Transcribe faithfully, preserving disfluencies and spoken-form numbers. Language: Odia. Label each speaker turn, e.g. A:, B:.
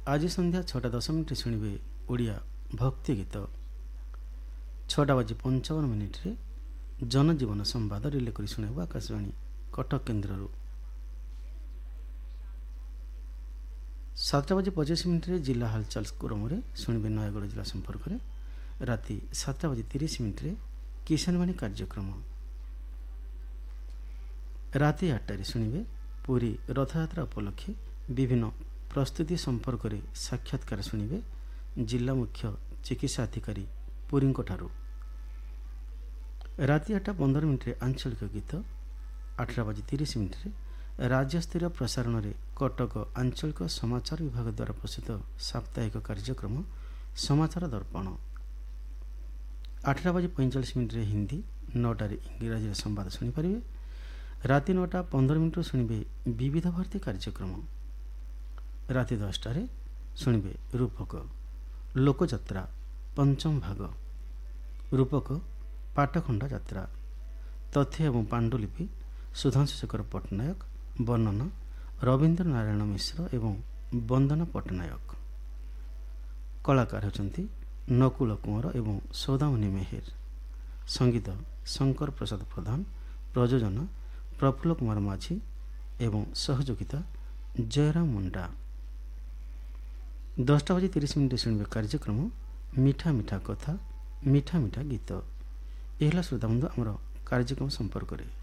A: ଆଜି ସନ୍ଧ୍ୟା ଛଅଟା ଦଶ ମିନିଟ୍ରେ ଶୁଣିବେ ଓଡ଼ିଆ ଭକ୍ତି ଗୀତ। ଛଅଟା ବାଜି ପଞ୍ଚାବନ ମିନିଟ୍ରେ ଜନଜୀବନ ସମ୍ବାଦ ରିଲେ କରି ଶୁଣାଇବ ଆକାଶବାଣୀ କଟକ କେନ୍ଦ୍ରରୁ। ସାତଟା ବାଜି ପଚିଶ ମିନିଟ୍ରେ ଜିଲ୍ଲା ହାଲଚାଲ କ୍ରମରେ ଶୁଣିବେ ନୟାଗଡ଼ ଜିଲ୍ଲା ସମ୍ପର୍କରେ। ରାତି ସାତଟା ବାଜି ତିରିଶ ମିନିଟ୍ରେ କିଷାନବାଣୀ କାର୍ଯ୍ୟକ୍ରମ। ରାତି ଆଠଟାରେ ଶୁଣିବେ ପୁରୀ ରଥଯାତ୍ରା ଉପଲକ୍ଷେ ବିଭିନ୍ନ ପ୍ରସ୍ତୁତି ସମ୍ପର୍କରେ ସାକ୍ଷାତକାର ଶୁଣିବେ ଜିଲ୍ଲା ମୁଖ୍ୟ ଚିକିତ୍ସା ଅଧିକାରୀ ପୁରୀଙ୍କଠାରୁ। ରାତି ଆଠଟା ପନ୍ଦର ମିନିଟ୍ରେ ଆଞ୍ଚଳିକ ଗୀତ। ଆଠଟା ବାଜି ତିରିଶ ମିନିଟ୍ରେ ରାଜ୍ୟସ୍ତରୀୟ ପ୍ରସାରଣରେ କଟକ ଆଞ୍ଚଳିକ ସମାଚାର ବିଭାଗ ଦ୍ୱାରା ପ୍ରସ୍ତୁତ ସାପ୍ତାହିକ କାର୍ଯ୍ୟକ୍ରମ ସମାଚାର ଦର୍ପଣ। ଆଠଟା ବାଜି ପଇଁଚାଳିଶ ମିନିଟ୍ରେ ହିନ୍ଦୀ, ନଅଟାରେ ଇଂରାଜୀରେ ସମ୍ବାଦ ଶୁଣିପାରିବେ। ରାତି ନଅଟା ପନ୍ଦର ମିନିଟ୍ରୁ ଶୁଣିବେ ବିବିଧ ଭାରତୀ କାର୍ଯ୍ୟକ୍ରମ। ରାତି ଦଶଟାରେ ଶୁଣିବେ ରୂପକ ଲୋକଯାତ୍ରା ପଞ୍ଚମ ଭାଗ। ରୂପକ ପାଟଖଣ୍ଡା ଯାତ୍ରା। ତଥ୍ୟ ଏବଂ ପାଣ୍ଡୁଲିପି ସୁଧାଂଶୁ ଶେଖର ପଟ୍ଟନାୟକ। ବର୍ଣ୍ଣନା ରବୀନ୍ଦ୍ର ନାରାୟଣ ମିଶ୍ର ଏବଂ ବନ୍ଦନା ପଟ୍ଟନାୟକ। କଳାକାର ହେଉଛନ୍ତି ନକୁଳ କୁଁୱର ଏବଂ ସୌଦାମିନୀ ମେହେର। ସଙ୍ଗୀତ ଶଙ୍କର ପ୍ରସାଦ ପ୍ରଧାନ। ପ୍ରଯୋଜନା ପ୍ରଫୁଲ୍ଲ କୁମାର ମାଝୀ ଏବଂ ସହଯୋଗିତା ଜୟରାମ ମୁଣ୍ଡା। ଦଶଟା ବାଜି ତିରିଶ ମିନିଟ୍ ଶୁଣିବେ କାର୍ଯ୍ୟକ୍ରମ ମିଠା ମିଠା କଥା ମିଠା ମିଠା ଗୀତ। ଏ ହେଲା ଶ୍ରୋତାବନ୍ଧୁ ଆମର କାର୍ଯ୍ୟକ୍ରମ ସମ୍ପର୍କରେ।